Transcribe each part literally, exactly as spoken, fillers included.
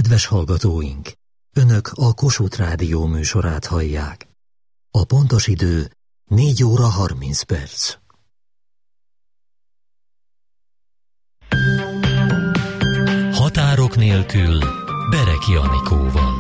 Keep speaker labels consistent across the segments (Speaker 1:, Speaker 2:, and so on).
Speaker 1: Kedves hallgatóink! Önök a Kossuth Rádió műsorát hallják. A pontos idő négy óra harminc perc. Határok nélkül Bereki Anikóval.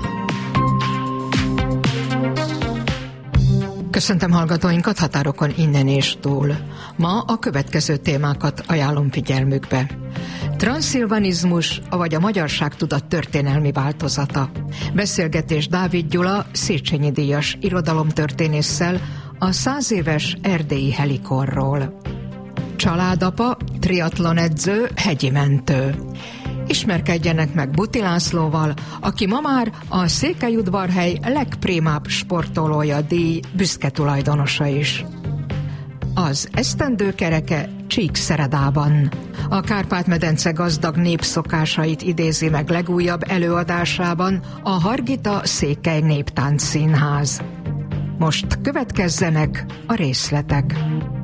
Speaker 2: Köszöntöm hallgatóinkat határokon innen és túl. Ma a következő témákat ajánlom figyelmükbe. Transzilvanizmus, vagy a magyarságtudat történelmi változata. Beszélgetés Dávid Gyula, Széchenyi díjas irodalomtörténésszel a száz éves erdélyi helikonról. Családapa, triatlonedző, hegyi mentő. Ismerkedjenek meg Buti Lászlóval, aki ma már a Székelyudvarhely legprémább sportolója díj büszke tulajdonosa is. Az esztendő kereke Csíkszeredában. A Kárpát-medence gazdag népszokásait idézi meg legújabb előadásában a Hargita Székely Néptánc Színház. Most következzenek a részletek.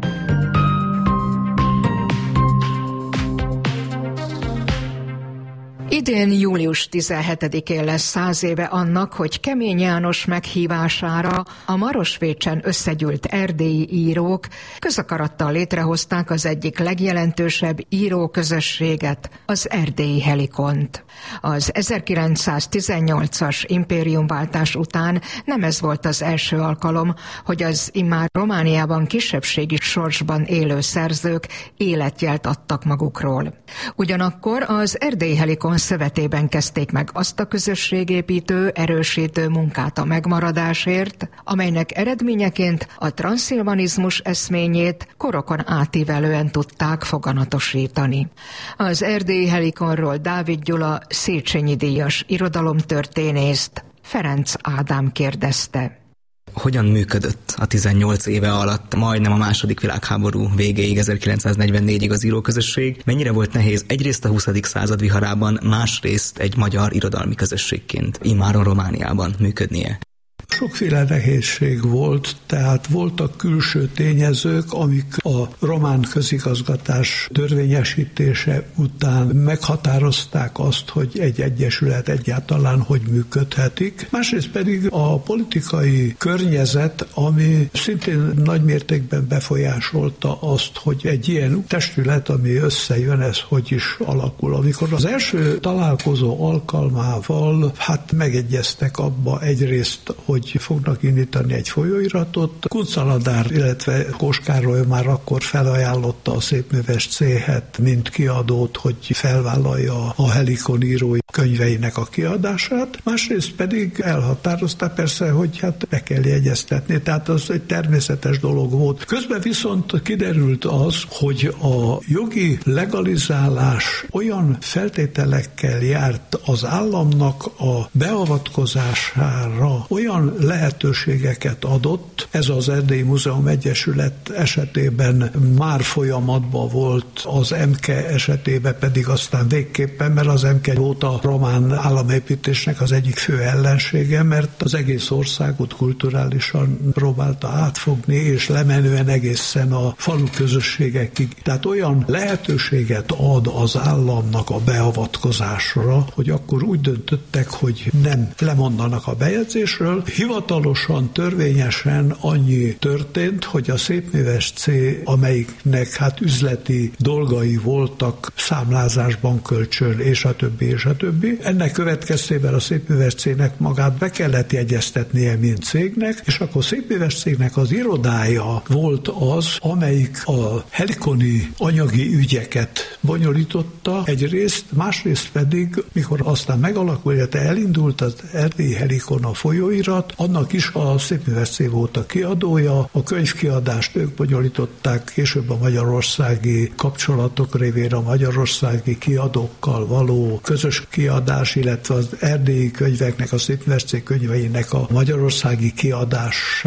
Speaker 2: Idén július tizenhetedikén lesz száz éve annak, hogy Kemény János meghívására a Marosvécsen összegyűlt erdélyi írók közakarattal létrehozták az egyik legjelentősebb íróközösséget, az erdélyi helikont. Az ezerkilencszáztizennyolcas impériumváltás után nem ez volt az első alkalom, hogy az immár Romániában kisebbségi sorsban élő szerzők életjelt adtak magukról. Ugyanakkor az erdélyi helikon szövetében kezdték meg azt a közösségépítő, erősítő munkát a megmaradásért, amelynek eredményeként a transzilvanizmus eszményét korokon átívelően tudták foganatosítani. Az erdélyi helikonról Dávid Gyula, Széchenyi díjas irodalomtörténészt Ferenc Ádám kérdezte.
Speaker 3: Hogyan működött a tizennyolc éve alatt, majdnem a második világháború végéig, ezerkilencszáznegyvennégyig az íróközösség? Mennyire volt nehéz egyrészt a huszadik század viharában, másrészt egy magyar irodalmi közösségként immáron Romániában működnie?
Speaker 4: Sokféle nehézség volt, tehát voltak külső tényezők, amik a román közigazgatás törvényesítése után meghatározták azt, hogy egy egyesület egyáltalán hogy működhetik. Másrészt pedig a politikai környezet, ami szintén nagy mértékben befolyásolta azt, hogy egy ilyen testület, ami összejön, ez hogy is alakul. Amikor az első találkozó alkalmával hát megegyeztek abba egyrészt, hogy fognak indítani egy folyóiratot. Kuncz Aladár, illetve Kós Károly már akkor felajánlotta a Szépműves Céhet, mint kiadót, hogy felvállalja a Helikon írói könyveinek a kiadását. Másrészt pedig elhatározta persze, hogy hát be kell jegyeztetni, tehát az egy természetes dolog volt. Közben viszont kiderült az, hogy a jogi legalizálás olyan feltételekkel járt az államnak a beavatkozására, olyan lehetőségeket adott. Ez az Erdélyi Múzeum Egyesület esetében már folyamatban volt, az em ká esetében pedig aztán végképpen, mert az em ká volt a román államépítésnek az egyik fő ellensége, mert az egész országot kulturálisan próbálta átfogni, és lemenően egészen a falu közösségekig. Tehát olyan lehetőséget ad az államnak a beavatkozásra, hogy akkor úgy döntöttek, hogy nem lemondanak a bejegyzésről. Hivatalosan, törvényesen annyi történt, hogy a Szépműves C, amelyiknek hát üzleti dolgai voltak, számlázásban kölcsön, és a többi, és a többi. Ennek következtében a Szépműves C-nek magát be kellett jegyeztetnie, mint cégnek, és akkor Szépműves cégnek az irodája volt az, amelyik a helikoni anyagi ügyeket bonyolította egyrészt, másrészt pedig, mikor aztán megalakult, illetve elindult az erdélyi helikon a folyóirat, annak is a Szépműves C volt a kiadója, a könyvkiadást ők bonyolították, később a magyarországi kapcsolatok révén a magyarországi kiadókkal való közös kiadás, illetve az erdélyi könyveknek, a Szépműves C könyveinek a magyarországi kiadását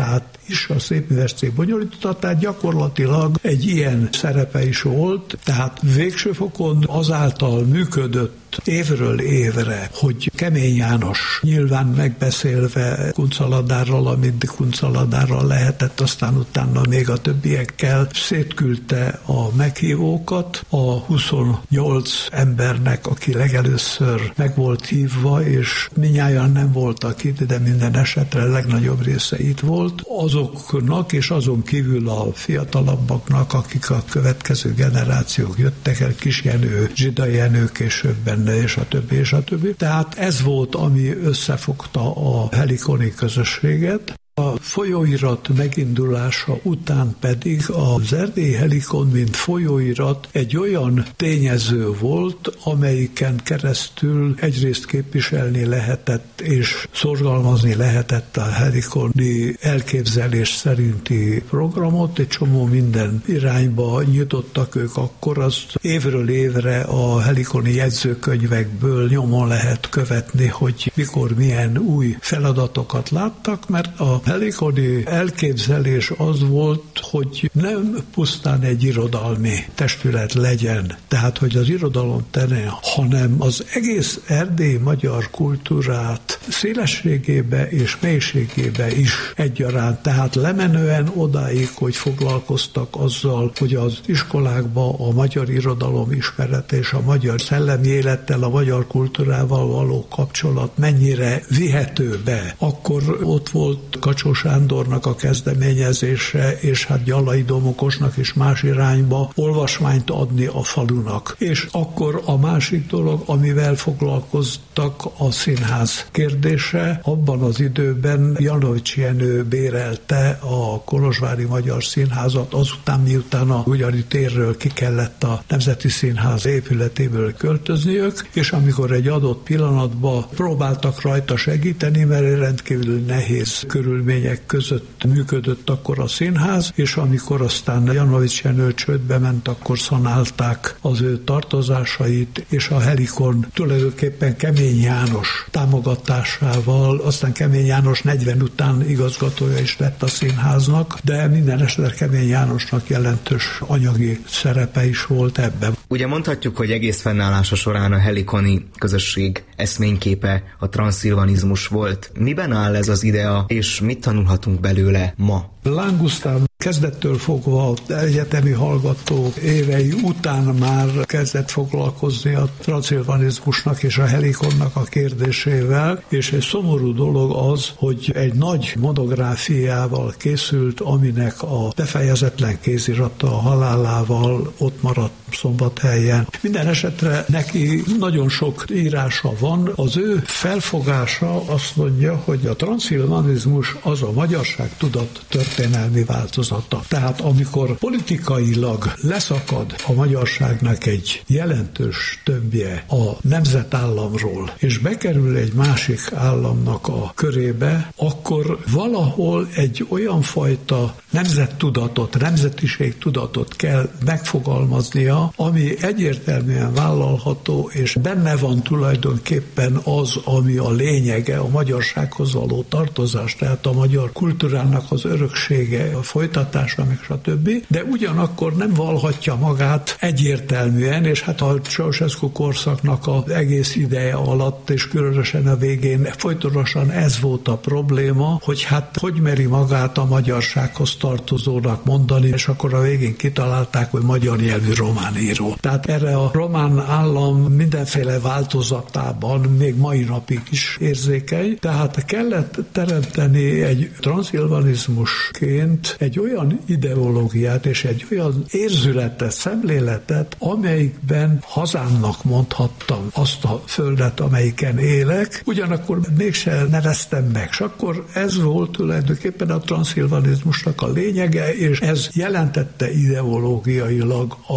Speaker 4: is a szépművészetség bonyolította, tehát gyakorlatilag egy ilyen szerepe is volt, tehát végső fokon azáltal működött évről évre, hogy Kemény János nyilván megbeszélve Kuncaladárral, amit Kuncaladárral lehetett, aztán utána még a többiekkel szétküldte a meghívókat a huszonnyolc embernek, aki legelőször meg volt hívva, és mindnyájan nem voltak itt, de minden esetre legnagyobb része itt volt. Azoknak és azon kívül a fiatalabbaknak, akik a következő generációk jöttek el, Kis Jenő, Zsida Jenő későbben, és a többi, és a többi. Tehát ez volt, ami összefogta a helikoni közösséget. A folyóirat megindulása után pedig az erdélyi helikon, mint folyóirat egy olyan tényező volt, amelyiken keresztül egyrészt képviselni lehetett és szorgalmazni lehetett a helikoni elképzelés szerinti programot. Egy csomó minden irányba nyitottak ők akkor, azt évről évre a helikoni jegyzőkönyvekből nyomon lehet követni, hogy mikor milyen új feladatokat láttak, mert a helikoni elképzelés az volt, hogy nem pusztán egy irodalmi testület legyen, tehát hogy az irodalom terén, hanem az egész erdélyi magyar kultúrát szélességébe és mélységébe is egyaránt, tehát lemenően odáig, hogy foglalkoztak azzal, hogy az iskolákba a magyar irodalom ismerete és a magyar szellemi élettel, a magyar kultúrával való kapcsolat mennyire vihető be. Akkor ott volt Kacsó Sándornak a kezdeményezése, és hát Gyalai Domokosnak is más irányba olvasmányt adni a falunak. És akkor a másik dolog, amivel foglalkoztak, a színház kérdése. Abban az időben Janovics Jenő bérelte a Kolozsvári Magyar Színházat, azután miután a Hunyadi térről ki kellett a Nemzeti Színház épületéből költözniük, és amikor egy adott pillanatban próbáltak rajta segíteni, mert rendkívül nehéz körülmények között működött akkor a színház, és amikor aztán Janovics Jenő csődbe ment, akkor szanálták az ő tartozásait, és a helikon tulajdonképpen Kemény János támogatásával, aztán Kemény János negyven után igazgatója is lett a színháznak, de minden esetre Kemény Jánosnak jelentős anyagi szerepe is volt ebben.
Speaker 3: Ugye mondhatjuk, hogy egész fennállása során a helikoni közösség eszményképe a transzilvanizmus volt. Miben áll ez az idea, és mit tanulhatunk belőle ma?
Speaker 4: Láng Gusztáv kezdettől fogva egyetemi hallgató évei után már kezdett foglalkozni a transzilvanizmusnak és a helikonnak a kérdésével, és egy szomorú dolog az, hogy egy nagy monográfiával készült, aminek a befejezetlen kézirata a halálával ott maradt Szombathelyen. Minden esetre neki nagyon sok írása van. Az ő felfogása azt mondja, hogy a transzilvanizmus az a magyarság tudat történelmi változata. Tehát amikor politikailag leszakad a magyarságnak egy jelentős tömbje a nemzetállamról, és bekerül egy másik államnak a körébe, akkor valahol egy olyan fajta nemzettudatot, nemzetiségtudatot kell megfogalmaznia, ami egyértelműen vállalható, és benne van tulajdonképpen az, ami a lényege, a magyarsághoz való tartozás, tehát a magyar kultúrának az öröksége, a folytatása, meg stb. De ugyanakkor nem vallhatja magát egyértelműen, és hát a Ceausescu korszaknak az egész ideje alatt, és különösen a végén folytonosan ez volt a probléma, hogy hát hogy meri magát a magyarsághoz tartozónak mondani, és akkor a végén kitalálták, hogy magyar nyelvű román író. Tehát erre a román állam mindenféle változatában még mai napig is érzékeny, tehát kellett teremteni egy transzilvanizmusként egy olyan ideológiát és egy olyan érzületet, szemléletet, amelyikben hazámnak mondhattam azt a földet, amelyiken élek, ugyanakkor mégsem neveztem meg. És akkor ez volt tulajdonképpen a transzilvanizmusnak a lényege, és ez jelentette ideológiailag a múlt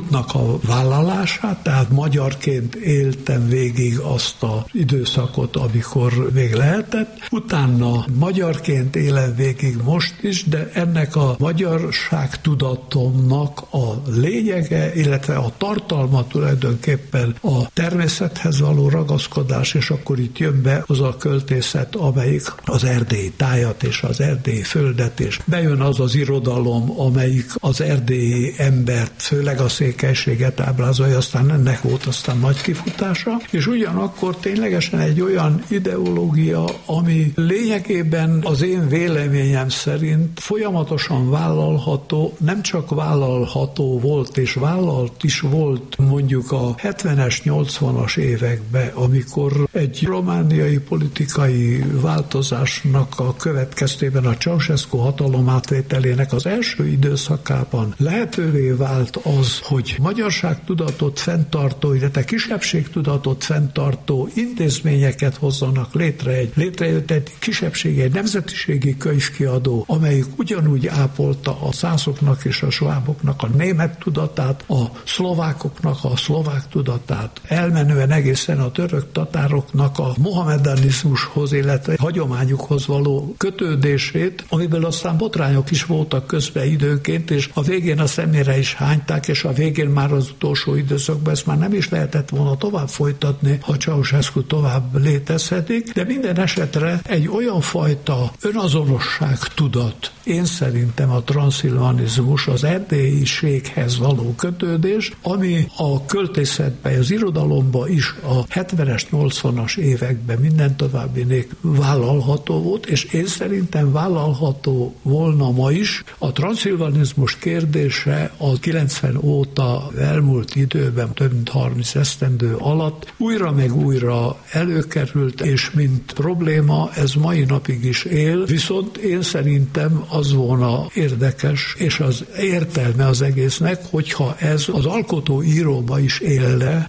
Speaker 4: múltnak a vállalását, tehát magyarként éltem végig azt az időszakot, amikor még lehetett. Utána magyarként élem végig most is, de ennek a magyarság tudatomnak a lényege, illetve a tartalma tulajdonképpen a természethez való ragaszkodás, és akkor itt jön be az a költészet, amelyik az erdélyi tájat és az erdélyi földet, és bejön az az irodalom, amelyik az erdélyi embert, főleg a székelységet ábrázolja, aztán ennek volt aztán nagy kifutása, és ugyanakkor ténylegesen egy olyan ideológia, ami lényegében az én véleményem szerint folyamatosan vállalható, nem csak vállalható volt, és vállalt is volt mondjuk a hetvenes, nyolcvanas években, amikor egy romániai politikai változásnak a következtében a Ceausescu hatalomátvételének az első időszakában lehetővé vált az, hogy magyarságtudatot fenntartó, illetve kisebbségtudatot fenntartó intézményeket hozzanak létre. Egy, létrejött egy kisebbségi, egy nemzetiségi könyvkiadó, amelyik ugyanúgy ápolta a szászoknak és a sváboknak a német tudatát, a szlovákoknak a szlovák tudatát, elmenően egészen a török tatároknak a mohamedanizmushoz, illetve hagyományukhoz való kötődését, amiből aztán botrányok is voltak közben időnként, és a végén a szemére is hányták, és a végén már az utolsó időszakban ezt már nem is lehetett volna tovább folytatni, ha Ceausescu tovább létezhetik, de minden esetre egy olyan fajta önazonosság tudat, én szerintem a transzilvanizmus, az erdélyiséghez való kötődés, ami a költészetben, az irodalomban is a hetvenes, nyolcvanas években minden további vállalható volt, és én szerintem vállalható volna ma is. A transzilvanizmus kérdése a kilencven óta elmúlt időben, több mint harminc esztendő alatt újra meg újra előkerült, és mint probléma ez mai napig is él, viszont én szerintem az volna érdekes, és az értelme az egésznek, hogyha ez az alkotó íróba is élne.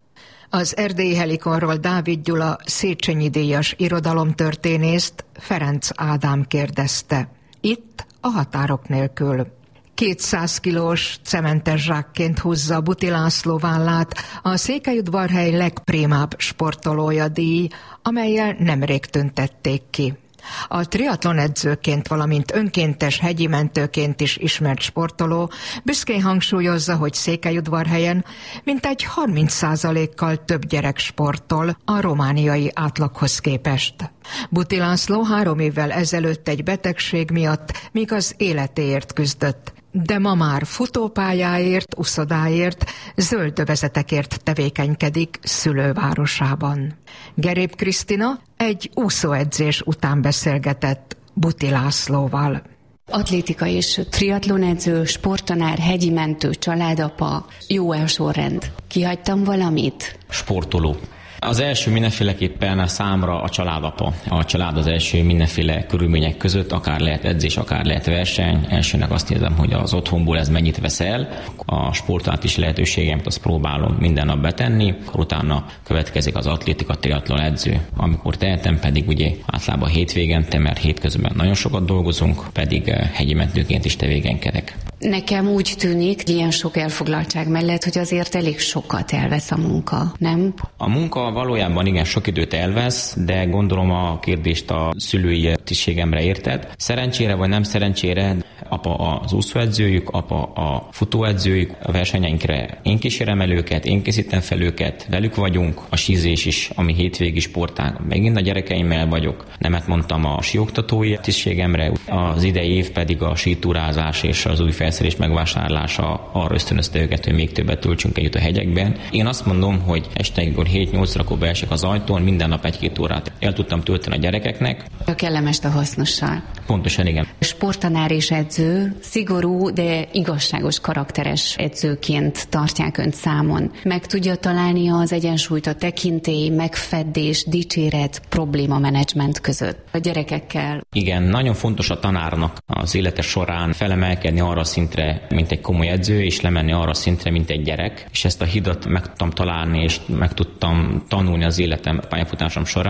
Speaker 2: Az erdélyi helikonról Dávid Gyula Széchenyi díjas irodalomtörténészt Ferenc Ádám kérdezte. Itt a határok nélkül. kétszáz kilós cementes zsákként húzza Buti László vállát a Székelyudvarhely legprémább sportolója díj, amellyel nemrég tüntették ki. A triatlon edzőként, valamint önkéntes hegyi mentőként is ismert sportoló büszkén hangsúlyozza, hogy Székelyudvarhelyen mintegy harminc százalékkal több gyerek sportol a romániai átlaghoz képest. Buti László három évvel ezelőtt egy betegség miatt még az életéért küzdött, de ma már futópályáért, uszodáért, zöldövezetekért tevékenykedik szülővárosában. Gerép Krisztina egy úszóedzés után beszélgetett Buti Lászlóval.
Speaker 5: Atlétika és triatlonedző, sporttanár, hegyi mentő, családapa, jó-e a sorrend? Kihagytam valamit?
Speaker 6: Sportoló. Az első mindenféleképpen a számra a családapa. A család az első mindenféle körülmények között, akár lehet edzés, akár lehet verseny. Elsőnek azt nézem, hogy az otthonból ez mennyit vesz el. A sportált lehetőségemet azt próbálom minden nap betenni. Utána következik az atlétika, triatlon edző. Amikor tehetem, pedig ugye általában hétvégente, mert hétközben nagyon sokat dolgozunk, pedig hegyi mentőként is tevékenykedek.
Speaker 5: Nekem úgy tűnik, ilyen sok elfoglaltság mellett, hogy azért elég sokat elvesz a munka, nem?
Speaker 6: A munka valójában igen sok időt elvesz, de gondolom a kérdést a szülői tisztségemre érted. Szerencsére vagy nem szerencsére, apa az úszóedzőjük, apa a futóedzőjük, a versenyeinkre én kísérem el őket, én készítem fel őket, velük vagyunk, a sízés is, ami hétvégi sportág. Megint a gyerekeimmel vagyok, nemet mondtam a síoktatói tisztségemre, az idei év pedig a sítúrázás és az új felszerelés megvásárlása arra ösztönözte őket, hogy még többet töltsünk együtt a hegyekben. Én azt mondom, hogy este, amikor hét-nyolc akkor beesek az ajtón, minden nap egy-két órát el tudtam tölteni a gyerekeknek.
Speaker 5: A kellemest a hasznossal.
Speaker 6: Pontosan, igen.
Speaker 5: Sporttanár és edző, szigorú, de igazságos karakteres edzőként tartják önt számon. Meg tudja találni az egyensúlyt a tekintély, megfedés, dicséret, problémamenedzsment között a gyerekekkel.
Speaker 6: Igen, nagyon fontos a tanárnak az élete során felemelkedni arra a szintre, mint egy komoly edző, és lemenni arra a szintre, mint egy gyerek. És ezt a hidat meg tudtam találni, és meg tudtam tanulni az életem pályafutásom során.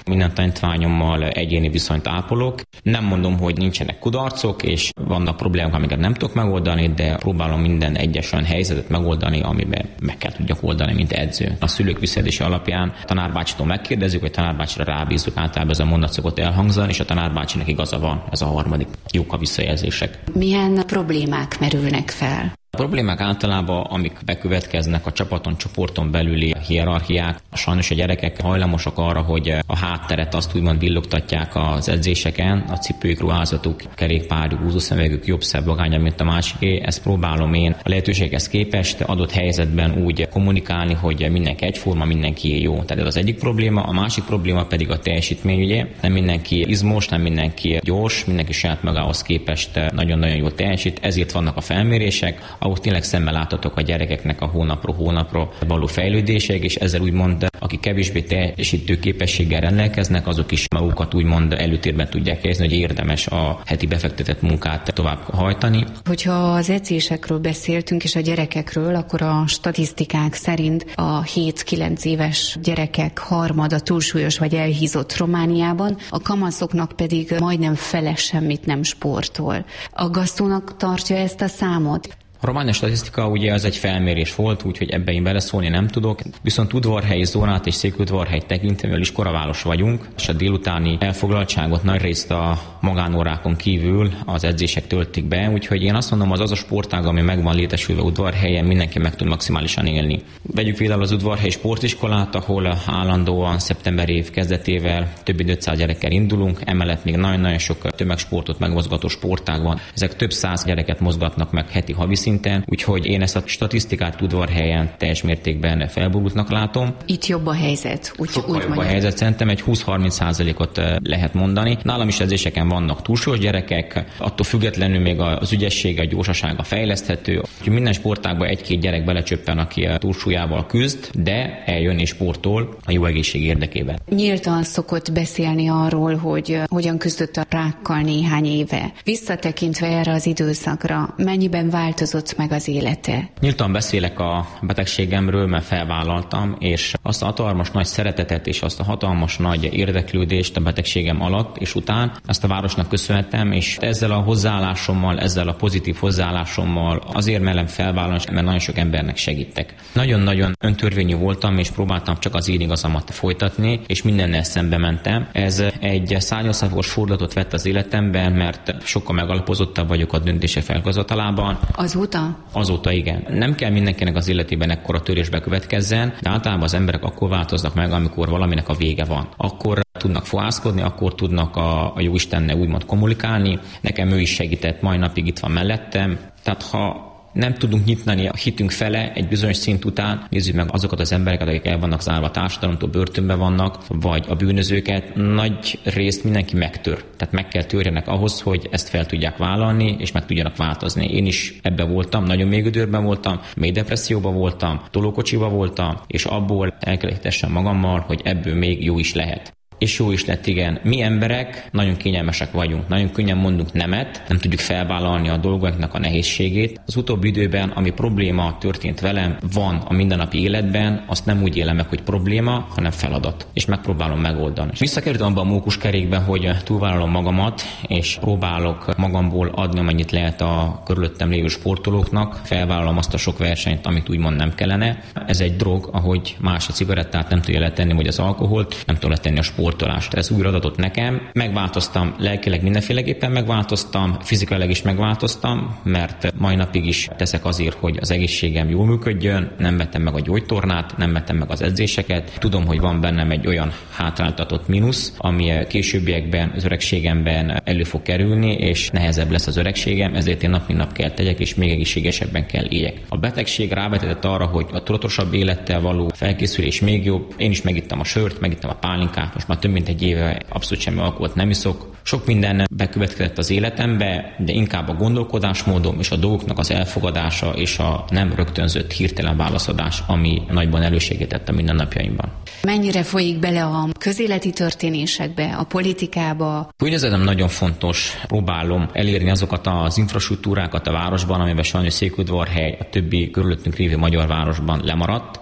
Speaker 6: Minden tanítványommal egyéni viszonyt ápolok. Nem mondom, hogy nincsenek kudarcok, és vannak problémák, amiket nem tudok megoldani, de próbálom minden egyes olyan helyzetet megoldani, amiben meg kell tudjak oldani, mint edző. A szülők visszajelzése alapján tanárbácsitól megkérdezzük, vagy tanárbácsira rábízzuk, általában ez a mondat szokott elhangzani, és a tanárbácsinak igaza van, ez a harmadik. Jók a visszajelzések.
Speaker 5: Milyen problémák merülnek fel?
Speaker 6: A problémák általában, amik bekövetkeznek a csapaton, csoporton belüli hierarchiák, sajnos a gyerekek hajlamosak arra, hogy a hátteret azt úgymond villogtatják az edzéseken, a cipőjük, ruházatuk, kerékpárjuk, úszószemüvegük jobb, szebb, vagányabb, mint a másiké. Ezt próbálom én a lehetőséghez képest adott helyzetben úgy kommunikálni, hogy mindenki egyforma, mindenki jó. Tehát ez az egyik probléma, a másik probléma pedig a teljesítmény, ugye. Nem mindenki izmos, nem mindenki gyors, mindenki saját magához képest nagyon-nagyon jól teljesít, ezért vannak a felmérések, ahol tényleg szemmel láthatok a gyerekeknek a hónapról hónapra való fejlődések, és ezzel úgymond, akik kevésbé teljesítő képességgel rendelkeznek, azok is magukat úgymond előtérben tudják helyezni, hogy érdemes a heti befektetett munkát tovább hajtani.
Speaker 5: Hogyha az edzésekről beszéltünk és a gyerekekről, akkor a statisztikák szerint a hét-kilenc éves gyerekek harmada túlsúlyos vagy elhízott Romániában, a kamaszoknak pedig majdnem fele semmit nem sportol. Aggasztónak tartja ezt a számot?
Speaker 6: A romániai statisztika ugye az egy felmérés volt, úgyhogy ebben én beleszólni nem tudok. Viszont udvarhelyi zónát és székudvarhely tekintve, mivel iskolaváros vagyunk, és a délutáni elfoglaltságot nagyrészt a magánórákon kívül az edzések töltik be, úgyhogy én azt mondom, az az a sportág, ami meg van létesülve udvarhelyen, mindenki meg tud maximálisan élni. Vegyük például az udvarhelyi sportiskolát, ahol állandóan szeptember év kezdetével több mint ötszáz gyerekkel indulunk, emellett még nagyon-nagyon sok tömegsportot megmozgató sportág van. Ezek több száz gyereket mozgatnak meg heti havi szinten, úgyhogy én ezt a statisztikát udvarhelyen teljes mértékben felborultnak látom.
Speaker 5: Itt jobb a helyzet, úgy,
Speaker 6: Sokkal
Speaker 5: úgy
Speaker 6: jobb a helyzet, szerintem egy húsz-harminc százalékot lehet mondani. Nálam is edzéseken vannak túlsúlyos gyerekek, attól függetlenül még az ügyesség, a gyorsasága fejleszthető. Úgyhogy minden sportágban egy-két gyerek belecsöppen, aki a túlsúlyával küzd, de eljön és sportol a jó egészség érdekében.
Speaker 5: Nyíltan szokott beszélni arról, hogy hogyan küzdött a rákkal néhány éve. Visszatekintve erre az időszakra, mennyiben változott meg az élete?
Speaker 6: Nyíltan beszélek a betegségemről, mert felvállaltam, és azt a hatalmas nagy szeretetet és azt a hatalmas nagy érdeklődést a betegségem alatt és után ezt a városnak köszönhetem, és ezzel a hozzáállásommal, ezzel a pozitív hozzáállásommal azért merem felvállalni, mert nagyon sok embernek segítek. Nagyon-nagyon öntörvényű voltam, és próbáltam csak az én igazamat folytatni, és mindennel szembe mentem. Ez egy szárnyalszagos fordulatot vett az életemben, mert sokkal megalapozottabb vagyok a döntése felhozatalában.
Speaker 5: Azóta?
Speaker 6: Azóta igen. Nem kell mindenkinek az életében ekkora törés bekövetkezzen, de általában az emberek akkor változnak meg, amikor valaminek a vége van. Akkor tudnak fohászkodni, akkor tudnak a, a Jóistennel úgymond kommunikálni. Nekem ő is segített, mai napig itt van mellettem. Tehát ha nem tudunk nyitni a hitünk fele egy bizonyos szint után, nézzük meg azokat az embereket, akik el vannak zárva a társadalomtól, börtönben vannak, vagy a bűnözőket, nagy részt mindenki megtör. Tehát meg kell törjenek ahhoz, hogy ezt fel tudják vállalni, és meg tudjanak változni. Én is ebbe voltam, nagyon mély gödörben voltam, mély depresszióban voltam, tolókocsiban voltam, és abból el kell hittessem magammal, hogy ebből még jó is lehet. És jó is lett, igen. Mi emberek nagyon kényelmesek vagyunk, nagyon könnyen mondunk nemet, nem tudjuk felvállalni a dolgoknak a nehézségét. Az utóbbi időben, ami probléma történt velem, van a mindennapi életben, azt nem úgy élem meg, hogy probléma, hanem feladat. És megpróbálom megoldani. És visszakerültem abba a mókuskerékbe, hogy túlvállalom magamat, és próbálok magamból adni, amennyit lehet a körülöttem lévő sportolóknak. Felvállalom azt a sok versenyt, amit úgymond nem kellene. Ez egy drog, ahogy más a cigarettát nem tudja letenni, vagy az alkoholt, nem tudja letenni a sport. Ez újra adatott nekem. Megváltoztam, lelkileg mindenféleképpen megváltoztam, fizikailag is megváltoztam, mert mai napig is teszek azért, hogy az egészségem jól működjön, nem vettem meg a gyógytornát, nem vettem meg az edzéseket. Tudom, hogy van bennem egy olyan hátráltatott mínusz, ami későbbiekben, az öregségemben elő fog kerülni, és nehezebb lesz az öregségem, ezért én nap mint nap kell tegyek, és még egészségesebben kell éljek. A betegség rávetett arra, hogy a tudatosabb élettel való felkészülés még jobb. Én is megittem a sört, megittem a pálinkát, most már több mint egy éve abszolút semmi alkoholt nem iszok. Sok minden bekövetkezett az életembe, de inkább a gondolkodásmódom és a dolgoknak az elfogadása és a nem rögtönzött hirtelen válaszadás, ami nagyban elősegített a mindennapjaimban.
Speaker 5: Mennyire folyik bele a közéleti történésekbe, a politikába?
Speaker 6: Környezetem nagyon fontos. Próbálom elérni azokat az infrastruktúrákat a városban, amiben sajnos Székelyudvarhely a többi körülöttünk lévő magyar városban lemaradt.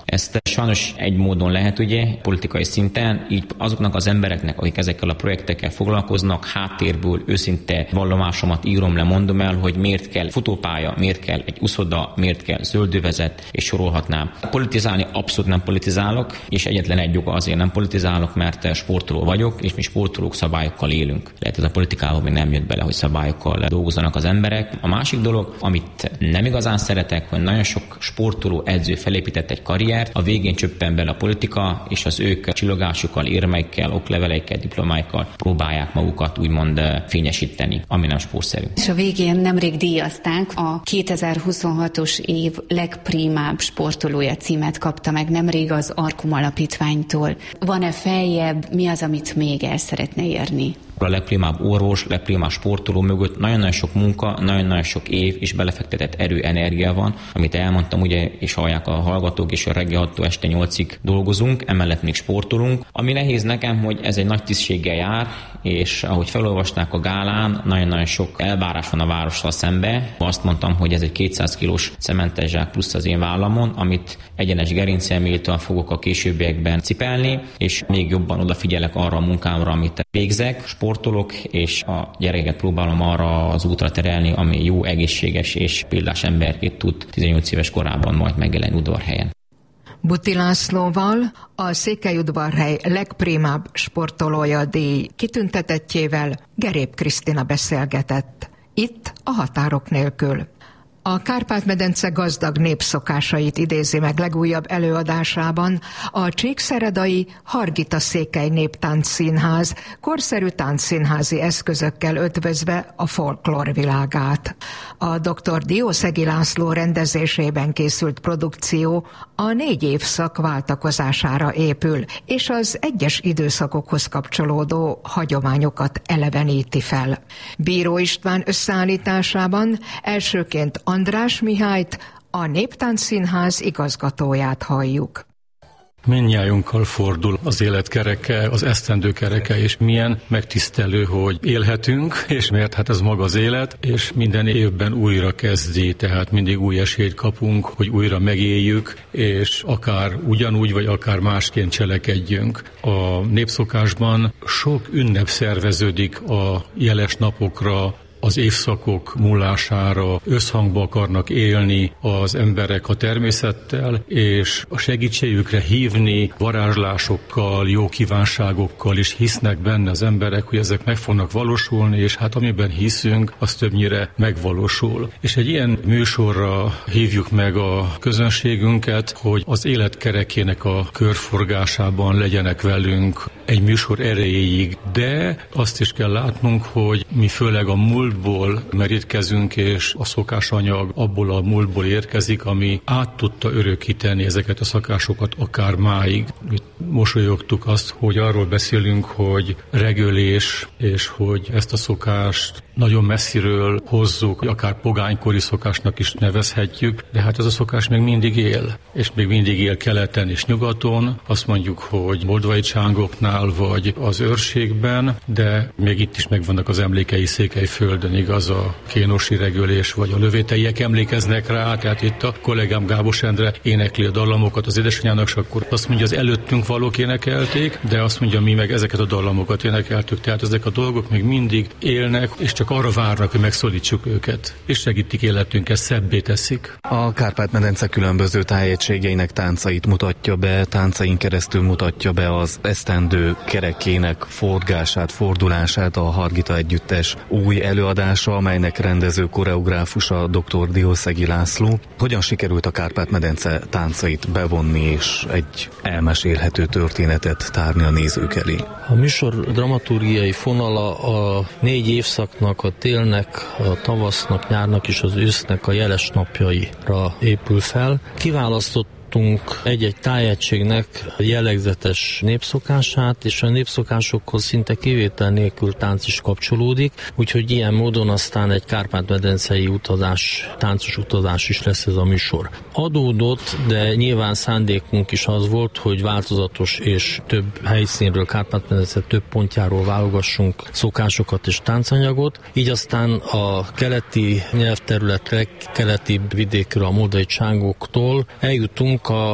Speaker 6: Ezt sajnos egy módon lehet, ugye, politikai szinten, így azoknak az embereknek, akik ezekkel a projektekkel foglalkoznak, háttérből őszinte vallomásomat írom le, mondom el, hogy miért kell futópálya, miért kell egy uszoda, miért kell zöldövezet, és sorolhatnám. Politizálni abszolút nem politizálok, és egyetlen egy oka azért nem politizálok, mert sportoló vagyok, és mi sportolók szabályokkal élünk. Lehet, ez a politikában még nem jött bele, hogy szabályokkal dolgozzanak az emberek. A másik dolog, amit nem igazán szeretek, hogy nagyon sok sportoló, edző felépített egy karriert, a végén csöppen bele a politika, és az ők csillogásukkal, érmeikkel, okleveleikkel, diplomáikkal próbálják magukat úgymond fényesíteni, ami nem sportszerű.
Speaker 5: És a végén nemrég díjazták, a kétezer-huszonhatos év legprimább sportolója címet kapta meg nemrég az Arkum Alapítványtól. Van-e feljebb, mi az, amit még el szeretne érni?
Speaker 6: A legprimább orvos, legprimább sportoló mögött nagyon-nagyon sok munka, nagyon-nagyon sok év és belefektetett erő, energia van, amit elmondtam, ugye, és hallják a hallgatók, és a reggel hattól este nyolcig dolgozunk, emellett még sportolunk. Ami nehéz nekem, hogy ez egy nagy tisztséggel jár, és ahogy felolvasták a gálán, nagyon-nagyon sok elvárás van a várossal szembe. Azt mondtam, hogy ez egy kétszáz kilós cementes zsák plusz az én vállamon, amit egyenes gerinceméltől fogok a későbbiekben cipelni, és még jobban odafigyelek arra a munkámra, amit végzek. Sportolok, és a gyerekeket próbálom arra az útra terelni, ami jó, egészséges és példás emberként tud tizennyolc éves korában majd megjelenni udvarhelyen.
Speaker 2: Buti Lászlóval, a Székelyudvarhely legprimább sportolója díj kitüntetettjével Gerép Krisztina beszélgetett. Itt a Határok nélkül. A Kárpát-medence gazdag népszokásait idézi meg legújabb előadásában a csíkszeredai Hargita Székely Néptáncszínház korszerű táncszínházi eszközökkel ötvözve a folklór világát. A dr. Diószegi László rendezésében készült produkció a négy évszak váltakozására épül, és az egyes időszakokhoz kapcsolódó hagyományokat eleveníti fel. Bíró István összeállításában elsőként András Mihályt, a Néptáncszínház igazgatóját halljuk.
Speaker 7: Mindnyájunkkal fordul az élet kereke, az esztendő kereke, és milyen megtisztelő, hogy élhetünk, és mert hát ez maga az élet, és minden évben újra kezdi, tehát mindig új esélyt kapunk, hogy újra megéljük, és akár ugyanúgy, vagy akár másként cselekedjünk. A népszokásban sok ünnep szerveződik a jeles napokra, az évszakok múlására, összhangba akarnak élni az emberek a természettel, és a segítségükre hívni varázslásokkal, jó kívánságokkal is hisznek benne az emberek, hogy ezek meg fognak valósulni, és hát amiben hiszünk, az többnyire megvalósul. És egy ilyen műsorra hívjuk meg a közönségünket, hogy az élet kerekének a körforgásában legyenek velünk egy műsor erejéig, de azt is kell látnunk, hogy mi főleg a múltból merítkezünk, és a szokásanyag abból a múltból érkezik, ami át tudta örökíteni ezeket a szokásokat akár máig. Mi mosolyogtuk azt, hogy arról beszélünk, hogy regölés, és hogy ezt a szokást nagyon messziről hozzuk, akár pogánykori szokásnak is nevezhetjük, de hát ez a szokás még mindig él, és még mindig él keleten és nyugaton. Azt mondjuk, hogy moldvai csángoknál vagy az őrségben, de még itt is megvannak az emlékei Székelyföldön, igaz, a kénosi regölés, vagy a lövéteiek emlékeznek rá, tehát itt a kollégám Gábos Endre énekli a dallamokat az édesanyjának, és akkor azt mondja, az előttünk valók énekelték, de azt mondja, mi meg ezeket a dallamokat énekeltük, tehát ezek a dolgok még mindig élnek, és csak arra várnak, hogy megszólítsuk őket, és segítik életünket, szebbé teszik.
Speaker 3: A Kárpát-medence különböző tájegységeinek táncait mutatja be, táncain keresztül mutatja be az esztendő kerekének forgását, fordulását a Hargita Együttes új előadása, amelynek rendező koreográfusa dr. Diószegi László. Hogyan sikerült a Kárpát-medence táncait bevonni és egy elmesélhető történetet tárni a nézők elé?
Speaker 8: A műsor dramaturgiai fonala a négy évszaknak, a télnek, a tavasznak, nyárnak és az ősznek a jeles napjaira épül fel. Kiválasztott egy-egy tájegységnek jellegzetes népszokását, és a népszokásokhoz szinte kivétel nélkül tánc is kapcsolódik, úgyhogy ilyen módon aztán egy kárpát-medencei utazás, táncos utazás is lesz ez a műsor. Adódott, de nyilván szándékunk is az volt, hogy változatos és több helyszínről, Kárpát-medence több pontjáról válogassunk szokásokat és táncanyagot, így aztán a keleti nyelvterület legkeletibb vidékről, a moldvai csángoktól eljutunk a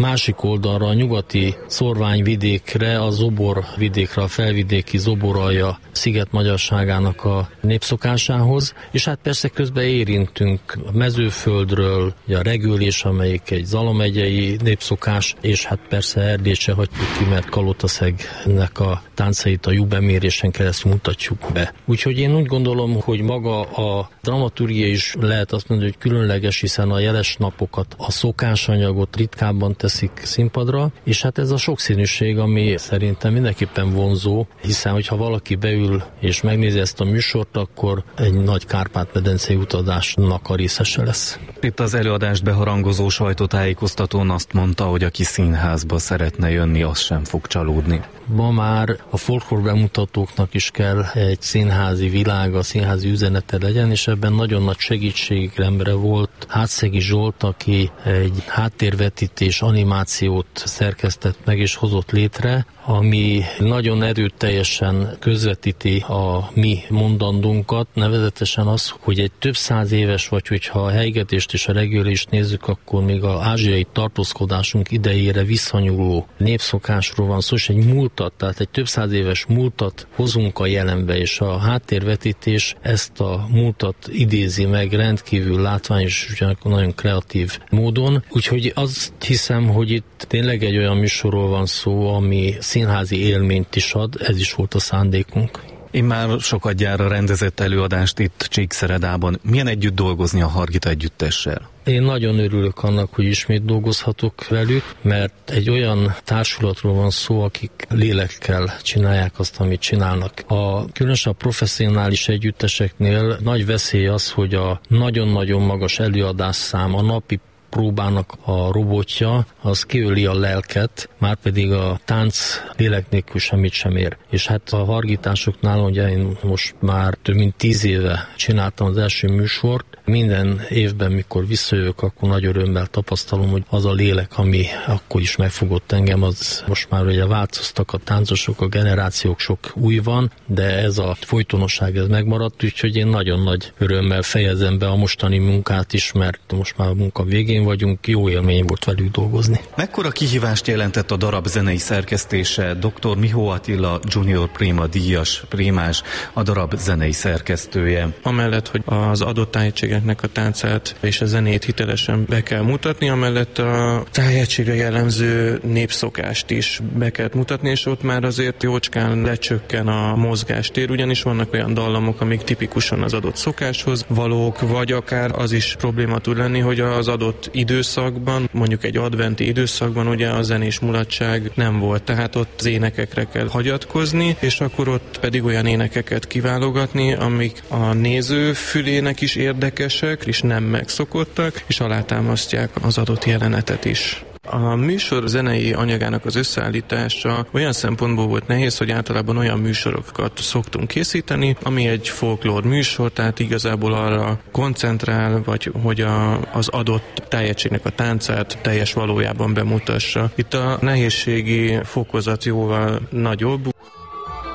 Speaker 8: másik oldalra, a nyugati szorványvidékre, a zobor vidékre, a felvidéki zoboralja sziget magyarságának a népszokásához, és hát persze közben érintünk a Mezőföldről, a regülés, amelyik egy Zala megyei népszokás, és hát persze Erdélyt se hagyjuk ki, mert Kalotaszegnek a táncait a jubemérésen keresztül mutatjuk be. Úgyhogy én úgy gondolom, hogy maga a dramaturgia is lehet azt mondani, hogy különleges, hiszen a jeles napokat, a szokásanyagot ritkábban teszik színpadra, és hát ez a sokszínűség, ami szerintem mindenképpen vonzó, hiszen hogyha valaki beül és megnézi ezt a műsort, akkor egy nagy Kárpát-medencei utazásnak a részese lesz.
Speaker 9: Itt az előadást beharangozó sajtótájékoztatón azt mondta, hogy aki színházba szeretne jönni, az sem fog csalódni.
Speaker 8: Ma már a folklór bemutatóknak is kell egy színházi világa, színházi üzenete legyen, és ebben nagyon nagy segítségemre volt Hátszegi Zsolt, aki egy háttérvetítés animációt szerkesztett meg és hozott létre, ami nagyon erőteljesen közvetíti a mi mondandónkat, nevezetesen az, hogy egy több száz éves, vagy hogyha a helygetést és a reggelést nézzük, akkor még az ázsiai tartózkodásunk idejére visszanyúló népszokásról van szó, és egy múltat, tehát egy több száz éves múltat hozunk a jelenbe, és a háttérvetítés ezt a múltat idézi meg rendkívül látványos, és nagyon kreatív módon. Úgyhogy azt hiszem, hogy itt tényleg egy olyan műsorról van szó, ami színházi élményt is ad, ez is volt a szándékunk.
Speaker 9: Én már sokadjára rendezett előadást itt Csíkszeredában. Milyen együtt dolgozni a Hargita együttessel?
Speaker 8: Én nagyon örülök annak, hogy ismét dolgozhatok velük, mert egy olyan társulatról van szó, akik lélekkel csinálják azt, amit csinálnak. A különösen a professzionális együtteseknél nagy veszély az, hogy a nagyon-nagyon magas előadásszám, a napi próbának a robotja, az kiöli a lelket, márpedig a tánc lélek nélkül semmit sem ér. És hát a Hargitásoknál, ugye én most már több mint tíz éve csináltam az első műsort, minden évben, mikor visszajövök, akkor nagy örömmel tapasztalom, hogy az a lélek, ami akkor is megfogott engem, az most már ugye változtak a táncosok, a generációk, sok új van, de ez a folytonosság ez megmaradt, úgyhogy én nagyon nagy örömmel fejezem be a mostani munkát is, mert most már a munka végén vagyunk, jó élmény volt velük dolgozni.
Speaker 9: Mekkora kihívást jelentett a darab zenei szerkesztése? doktor Mihó Attila Junior Préma díjas prémás, a darab zenei szerkesztője.
Speaker 10: Amellett, hogy az adott tájegységeknek a táncát és a zenét hitelesen be kell mutatni, amellett a tájegységre jellemző népszokást is be kell mutatni, és ott már azért jócskán lecsökken a mozgástér, ugyanis vannak olyan dallamok, amik tipikusan az adott szokáshoz valók, vagy akár az is probléma tud lenni, hogy az adott időszakban, mondjuk egy adventi időszakban ugye a zenés mulatság nem volt, tehát ott az énekekre kell hagyatkozni, és akkor ott pedig olyan énekeket kiválogatni, amik a néző fülének is érdekesek, és nem megszokottak, és alátámasztják az adott jelenetet is. A műsor zenei anyagának az összeállítása olyan szempontból volt nehéz, hogy általában olyan műsorokat szoktunk készíteni, ami egy folklór műsor, tehát igazából arra koncentrál, vagy hogy a, az adott tájegységnek a táncát teljes valójában bemutassa. Itt a nehézségi fokozat jóval nagyobb,